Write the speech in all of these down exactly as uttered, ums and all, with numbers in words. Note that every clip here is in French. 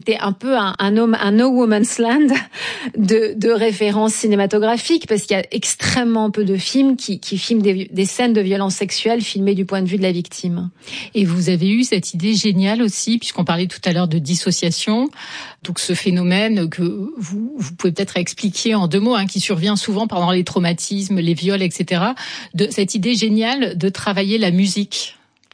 c'était un peu un, un, homme, un no woman's land de, de références cinématographiques, parce qu'il y a extrêmement peu de films qui, qui filment des, des scènes de violence sexuelle filmées du point de vue de la victime. Et vous avez eu cette idée géniale aussi, puisqu'on parlait tout à l'heure de dissociation, donc ce phénomène que vous, vous pouvez peut-être expliquer en deux mots, hein, qui survient souvent pendant les traumatismes, les viols, et cetera, de cette idée géniale de travailler la musique.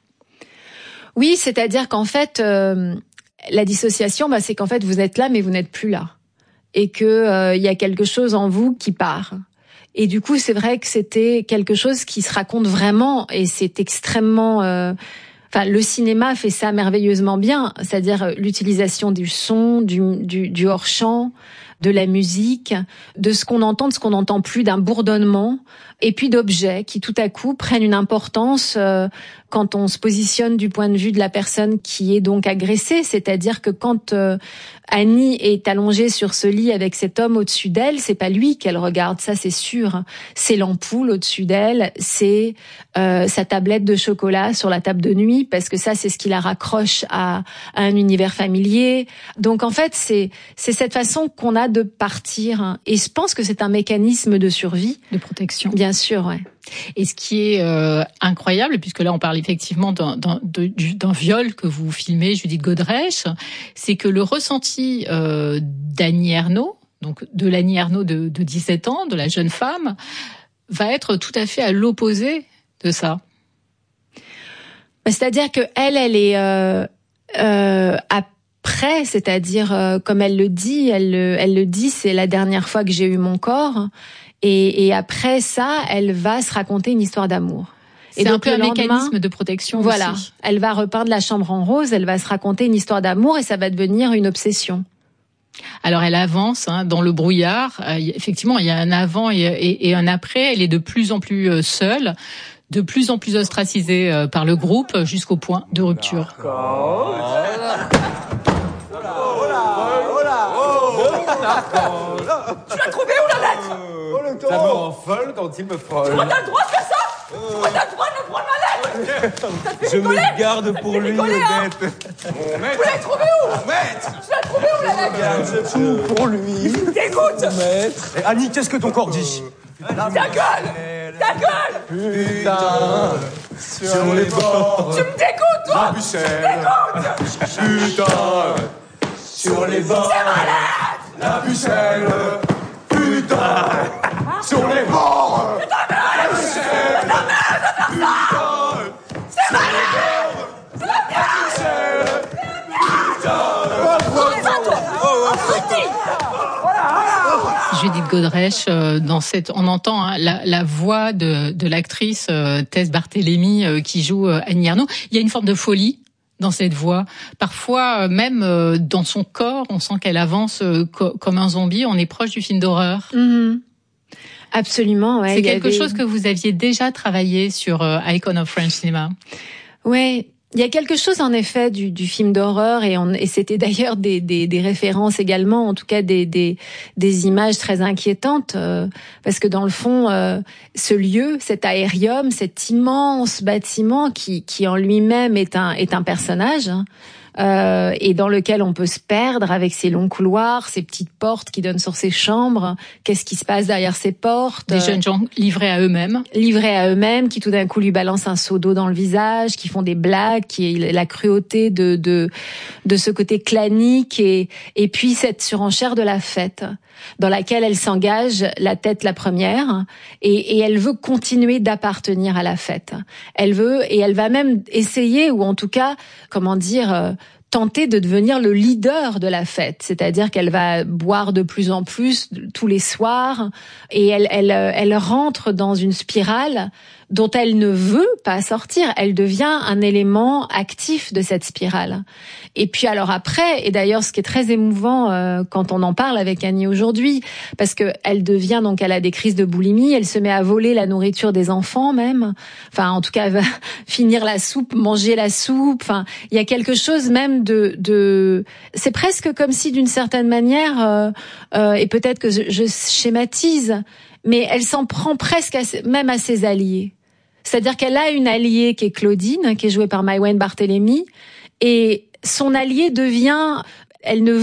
Oui, c'est-à-dire qu'en fait, euh, la dissociation, bah, c'est qu'en fait, vous êtes là, mais vous n'êtes plus là. Et que euh, y a quelque chose en vous qui part. Et du coup, c'est vrai que c'était quelque chose qui se raconte vraiment, et c'est extrêmement... Euh, Enfin, le cinéma fait ça merveilleusement bien, c'est-à-dire l'utilisation du son, du, du, du hors-champ, de la musique, de ce qu'on entend, de ce qu'on n'entend plus, d'un bourdonnement, et puis d'objets qui tout à coup prennent une importance euh, quand on se positionne du point de vue de la personne qui est donc agressée. C'est-à-dire que quand euh, Annie est allongée sur ce lit avec cet homme au-dessus d'elle, c'est pas lui qu'elle regarde, ça c'est sûr. C'est l'ampoule au-dessus d'elle, c'est euh, sa tablette de chocolat sur la table de nuit, parce que ça c'est ce qui la raccroche à, à un univers familier. Donc en fait c'est c'est cette façon qu'on a de partir, et je pense que c'est un mécanisme de survie, de protection. Bien sûr, ouais. Et ce qui est euh, incroyable, puisque là on parle effectivement d'un, d'un, d'un viol que vous filmez, Judith Godrèche, c'est que le ressenti euh, d'Annie Ernaux, donc de l'Annie Ernaux de, de dix-sept ans, de la jeune femme, va être tout à fait à l'opposé de ça. C'est-à-dire que elle, elle est euh, euh, après, c'est-à-dire euh, comme elle le dit, elle, elle le dit, c'est la dernière fois que j'ai eu mon corps. Et, et après ça, elle va se raconter une histoire d'amour. C'est et donc, un peu un lendemain, mécanisme de protection voilà, aussi. Elle va repeindre la chambre en rose, elle va se raconter une histoire d'amour, et ça va devenir une obsession. Alors elle avance hein, dans le brouillard. Euh, effectivement, il y a un avant et, et, et un après. Elle est de plus en plus seule, de plus en plus ostracisée euh, par le groupe, jusqu'au point de rupture. D'accord. Tu l'as trouvé où la lettre? Oh, le temps. Ça me rend folle quand il me frôle. Tu crois que t'as le droit de faire ça? Tu crois que t'as le droit de me prendre ma lettre? Je me garde pour lui, rigoler, hein. Odette. Mon maître. Vous l'avez trouvé où? Mon maître. Tu l'as trouvé où la lettre? Garde tout pour lui. Il me dégoûte. Mon maître. Et Annie, qu'est-ce que ton corps dit? Ta gueule. Ta gueule. Putain. Sur les bords. Tu me dégoûtes, toi. Tu me dégoûtes. Putain. Sur les bords. C'est malade. La pucelle. Putain. Sur les bords. Putain, mais la pucelle. Putain, mais putain. C'est malade. C'est la pucelle. Judith Godrèche, dans cette, on entend hein, la, la voix de, de l'actrice euh, Tess Barthélémy euh, qui joue euh, Annie Ernaux. Il y a une forme de folie dans cette voix. Parfois, même euh, dans son corps, on sent qu'elle avance euh, co- comme un zombie. On est proche du film d'horreur. Mmh. Absolument, ouais. C'est quelque avait... chose que vous aviez déjà travaillé sur euh, Icon of French Cinema. Ouais. Il y a quelque chose en effet du, du film d'horreur, et, on, et c'était d'ailleurs des, des, des références également, en tout cas des, des, des images très inquiétantes, euh, parce que dans le fond, euh, ce lieu, cet aérium, cet immense bâtiment qui, qui en lui-même est un, est un personnage, hein, euh, et dans lequel on peut se perdre avec ses longs couloirs, ces petites portes qui donnent sur ses chambres. Qu'est-ce qui se passe derrière ces portes? Des jeunes gens livrés à eux-mêmes. Livrés à eux-mêmes, qui tout d'un coup lui balancent un seau d'eau dans le visage, qui font des blagues, qui est la cruauté de de de ce côté clanique, et et puis cette surenchère de la fête dans laquelle elle s'engage la tête la première, et, et elle veut continuer d'appartenir à la fête. Elle veut, et elle va même essayer, ou en tout cas, comment dire, euh, tenter de devenir le leader de la fête, c'est-à-dire qu'elle va boire de plus en plus tous les soirs, et elle elle elle rentre dans une spirale dont elle ne veut pas sortir. Elle devient un élément actif de cette spirale. Et puis alors après, et d'ailleurs ce qui est très émouvant euh, quand on en parle avec Annie aujourd'hui, parce que elle devient, donc elle a des crises de boulimie, elle se met à voler la nourriture des enfants même, enfin en tout cas elle va finir la soupe, manger la soupe, enfin il y a quelque chose même de, de... c'est presque comme si d'une certaine manière, euh, euh, et peut-être que je, je schématise, mais elle s'en prend presque à, même à ses alliés. C'est-à-dire qu'elle a une alliée qui est Claudine, qui est jouée par Maïwenn Barthélémy, et son alliée devient, elle ne